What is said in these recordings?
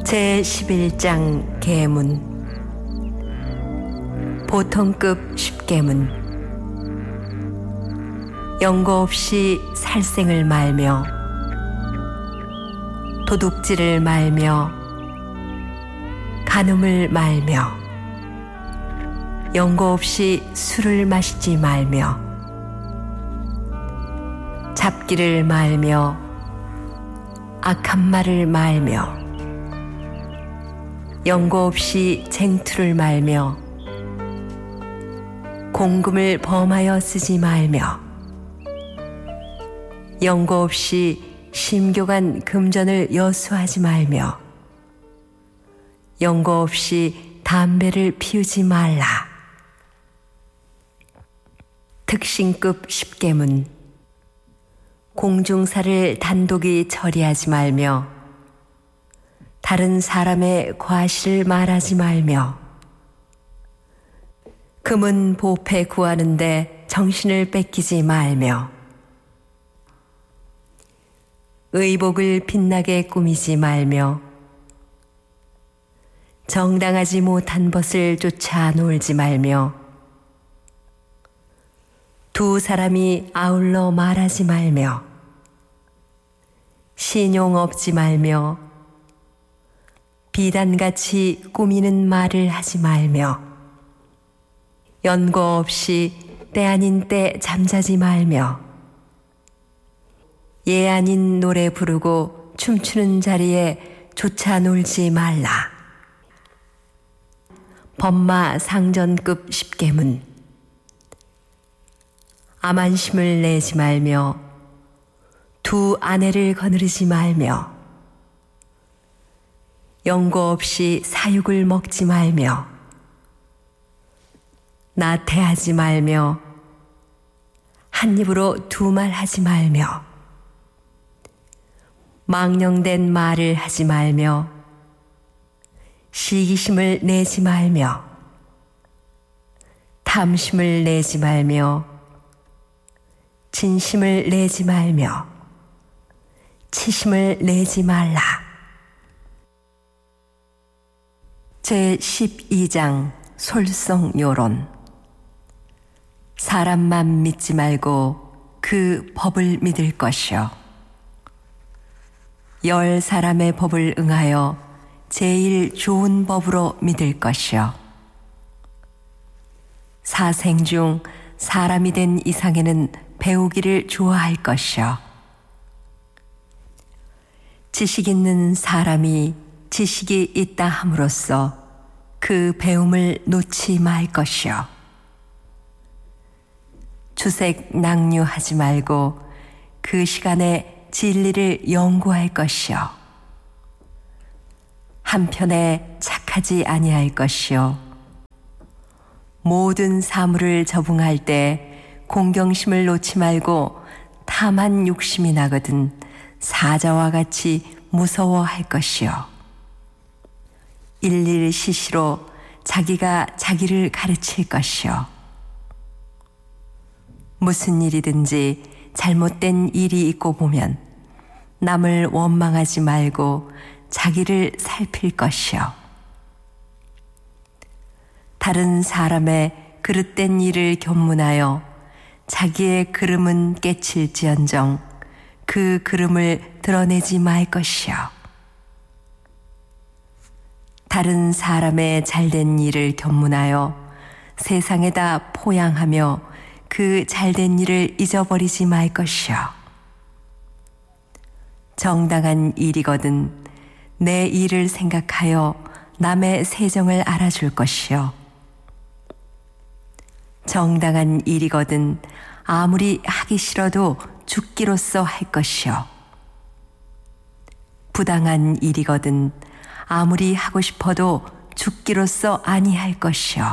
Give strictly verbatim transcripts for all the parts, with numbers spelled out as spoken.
제십일 장 계문. 보통급 십계문. 연고 없이 살생을 말며 도둑질을 말며 간음을 말며 연고 없이 술을 마시지 말며 잡기를 말며 악한 말을 말며 연고 없이 쟁투를 말며 공금을 범하여 쓰지 말며 연고 없이 심교간 금전을 여수하지 말며 연고 없이 담배를 피우지 말라. 특신급 십계문. 공중사를 단독이 처리하지 말며 다른 사람의 과실을 말하지 말며 금은 보패 구하는데 정신을 뺏기지 말며 의복을 빛나게 꾸미지 말며 정당하지 못한 벗을 쫓아 놀지 말며 두 사람이 아울러 말하지 말며 신용 없지 말며 비단같이 꾸미는 말을 하지 말며 연고 없이 때 아닌 때 잠자지 말며 예 아닌 노래 부르고 춤추는 자리에 조차 놀지 말라. 법마 상전급 십계문. 암한심을 내지 말며 두 아내를 거느리지 말며 연고 없이 사육을 먹지 말며 나태하지 말며 한 입으로 두 말 하지 말며 망령된 말을 하지 말며 시기심을 내지 말며 탐심을 내지 말며 진심을 내지 말며 치심을 내지 말라. 제십이 장 솔성요론. 사람만 믿지 말고 그 법을 믿을 것이요 열 사람의 법을 응하여 제일 좋은 법으로 믿을 것이요 사생 중 사람이 된 이상에는 배우기를 좋아할 것이요 지식 있는 사람이 지식이 있다 함으로써 그 배움을 놓지 말 것이요 주색 낭류하지 말고 그 시간에 진리를 연구할 것이요 한편에 착하지 아니할 것이요 모든 사물을 적응할 때 공경심을 놓지 말고 탐한 욕심이 나거든 사자와 같이 무서워할 것이요 일일 시시로 자기가 자기를 가르칠 것이요 무슨 일이든지 잘못된 일이 있고 보면 남을 원망하지 말고 자기를 살필 것이요 다른 사람의 그릇된 일을 견문하여 자기의 그름은 깨칠지언정 그 그름을 드러내지 말 것이요 다른 사람의 잘된 일을 견문하여 세상에다 포양하며 그 잘된 일을 잊어버리지 말 것이요 정당한 일이거든 내 일을 생각하여 남의 세정을 알아줄 것이요 정당한 일이거든 아무리 하기 싫어도 죽기로써 할 것이요 부당한 일이거든 아무리 하고 싶어도 죽기로써 아니할 것이요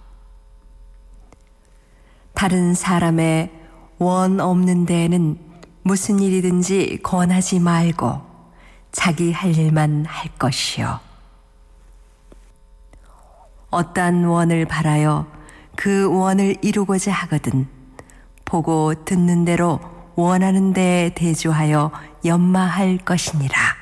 다른 사람의 원 없는 데에는 무슨 일이든지 권하지 말고 자기 할 일만 할 것이요 어떠한 원을 바라여 그 원을 이루고자 하거든 보고 듣는 대로 원하는 데에 대조하여 연마할 것이니라.